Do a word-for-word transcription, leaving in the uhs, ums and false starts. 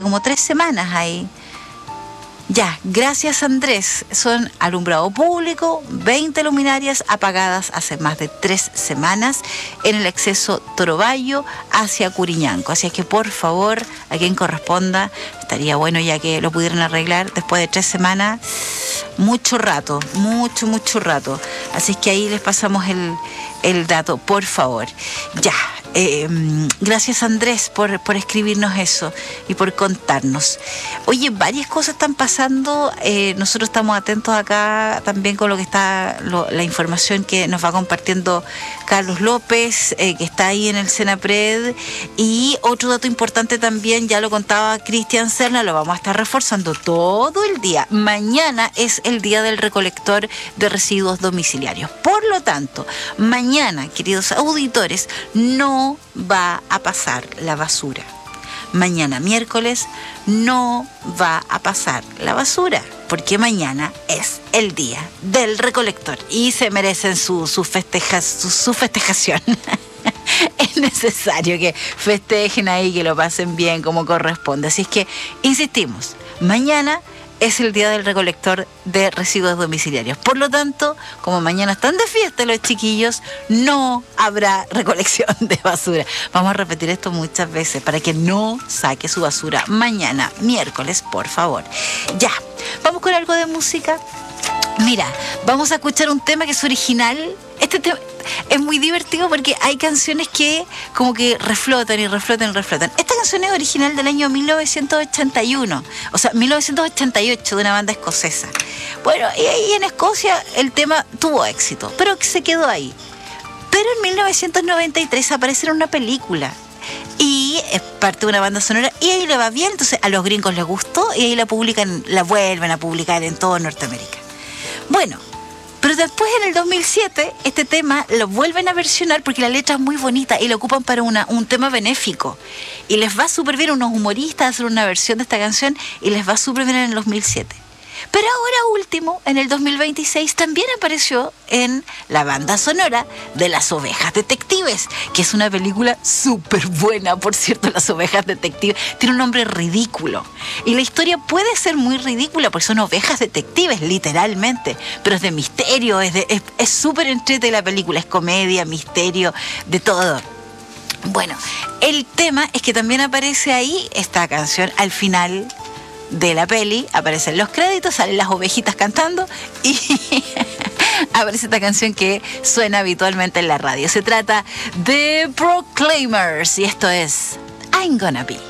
como tres semanas ahí. Ya, gracias Andrés, son alumbrado público, veinte luminarias apagadas hace más de tres semanas en el acceso Torobayo hacia Curiñanco. Así que por favor, a quien corresponda, estaría bueno ya que lo pudieran arreglar después de tres semanas, mucho rato, mucho, mucho rato. Así que ahí les pasamos el, el dato, por favor. Ya. Eh, gracias Andrés por, por escribirnos eso y por contarnos. Oye, varias cosas están pasando, eh, nosotros estamos atentos acá también con lo que está lo, la información que nos va compartiendo Carlos López, eh, que está ahí en el Senapred. Y otro dato importante también, ya lo contaba Cristian Serna, lo vamos a estar reforzando todo el día. Mañana es el día del recolector de residuos domiciliarios, por lo tanto mañana, queridos auditores, no va a pasar la basura. Mañana miércoles no va a pasar la basura, porque mañana es el día del recolector y se merecen su, su, festeja, su, su festejación. Es necesario que festejen ahí, que lo pasen bien como corresponde. Así es que, insistimos, mañana es el día del recolector de residuos domiciliarios. Por lo tanto, como mañana están de fiesta los chiquillos, no habrá recolección de basura. Vamos a repetir esto muchas veces para que no saque su basura mañana, miércoles, por favor. Ya, vamos con algo de música. Mira, vamos a escuchar un tema que es original. Este tema es muy divertido porque hay canciones que como que reflotan y reflotan y reflotan. Esta canción es original del año mil novecientos ochenta y uno, o sea, mil novecientos ochenta y ocho, de una banda escocesa. Bueno, y ahí en Escocia el tema tuvo éxito, pero se quedó ahí. Pero en mil novecientos noventa y tres aparece en una película y es parte de una banda sonora y ahí le va bien, entonces a los gringos les gustó y ahí la publican, la vuelven a publicar en todo Norteamérica. Bueno, pero después en el dos mil siete este tema lo vuelven a versionar porque la letra es muy bonita y lo ocupan para una, un tema benéfico. Y les va súper bien, unos humoristas hacer una versión de esta canción y les va súper bien en el dos mil siete. Pero ahora último, en el dos mil veintiséis, también apareció en la banda sonora de Las Ovejas Detectives, que es una película súper buena, por cierto. Las Ovejas Detectives tiene un nombre ridículo. Y la historia puede ser muy ridícula porque son ovejas detectives, literalmente. Pero es de misterio, es de, es súper entrete la película, es comedia, misterio, de todo. Bueno, el tema es que también aparece ahí esta canción al final de la peli, aparecen los créditos, salen las ovejitas cantando y aparece esta canción que suena habitualmente en la radio. Se trata de Proclaimers y esto es I'm Gonna Be.